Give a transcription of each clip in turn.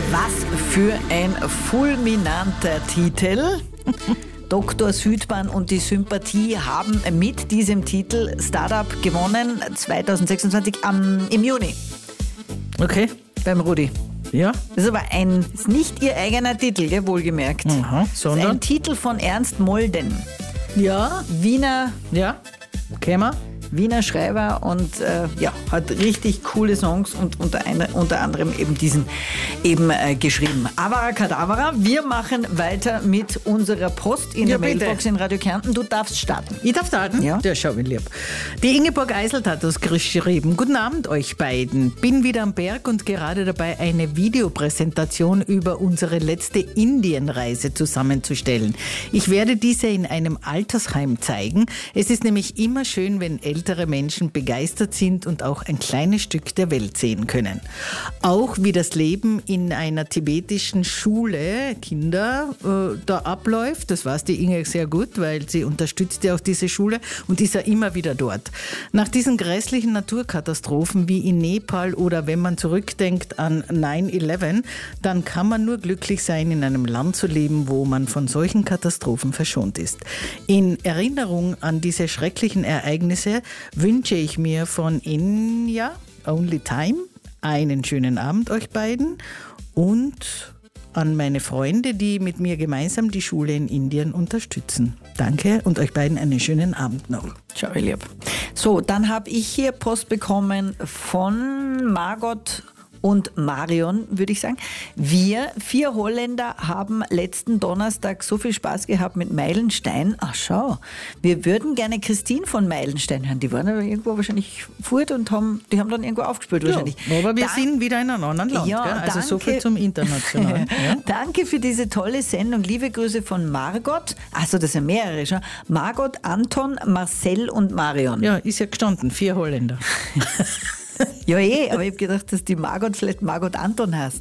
Was für ein fulminanter Titel. Dr. Südbahn und die Sympathie haben mit diesem Titel Startup gewonnen 2026 im Juni. Okay. Beim Rudi. Ja. Das ist aber ist nicht ihr eigener Titel, gell, wohlgemerkt. Aha, Das ist sondern? ein Titel von Ernst Molden. Ja. Wiener Schreiber und hat richtig coole Songs und unter anderem eben diesen geschrieben. Avara Kadavara, wir machen weiter mit unserer Post in der Mailbox in Radio Kärnten. Du darfst starten. Ich darf starten? Ja. Ja, schau, wie lieb. Die Ingeborg Eiselt hat uns geschrieben. Guten Abend euch beiden. Bin wieder am Berg und gerade dabei, eine Videopräsentation über unsere letzte Indienreise zusammenzustellen. Ich werde diese in einem Altersheim zeigen. Es ist nämlich immer schön, wenn ältere Menschen begeistert sind und auch ein kleines Stück der Welt sehen können. Auch wie das Leben in einer tibetischen Schule Kinder da abläuft, das weiß die Inge sehr gut, weil sie unterstützt ja auch diese Schule und ist ja immer wieder dort. Nach diesen grässlichen Naturkatastrophen wie in Nepal oder wenn man zurückdenkt an 9/11, dann kann man nur glücklich sein, in einem Land zu leben, wo man von solchen Katastrophen verschont ist. In Erinnerung an diese schrecklichen Ereignisse wünsche ich mir von Inja, Only Time, einen schönen Abend euch beiden und an meine Freunde, die mit mir gemeinsam die Schule in Indien unterstützen. Danke und euch beiden einen schönen Abend noch. Schau, wie lieb. So, dann habe ich hier Post bekommen von Margot und Marion, würde ich sagen. Wir 4 Holländer haben letzten Donnerstag so viel Spaß gehabt mit Meilenstein. Ach schau, wir würden gerne Christine von Meilenstein hören. Die waren aber irgendwo wahrscheinlich fort und die haben dann irgendwo aufgespielt wahrscheinlich. Ja, aber wir sind wieder in einem anderen Land. Ja, gell? Also danke. so viel zum Internationalen. Ja. Danke für diese tolle Sendung. Liebe Grüße von Margot. Achso, das sind mehrere schon. Margot, Anton, Marcel und Marion. Ja, ist ja gestanden, 4 Holländer. Ja, aber ich habe gedacht, dass die Margot vielleicht Margot Anton heißt.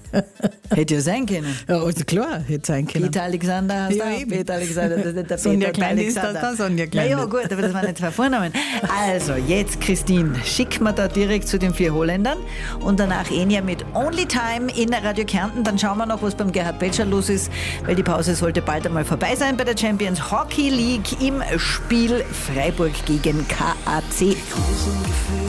Hätte ja sein können. Ja, also klar, hätte sein können. Peter Alexander heißt Ja, auch. eben. Peter Alexander, das ist nicht der Sonja Peter Klein ist Alexander. das da, Sonja Klein. Na ja, gut, aber das waren nicht 2 Vornamen. Also, jetzt Christine, schick mir da direkt zu den 4 Holländern und danach Enya mit Only Time in Radio Kärnten. Dann schauen wir noch, was beim Gerhard Betscher los ist, weil die Pause sollte bald einmal vorbei sein bei der Champions Hockey League im Spiel Freiburg gegen KAC.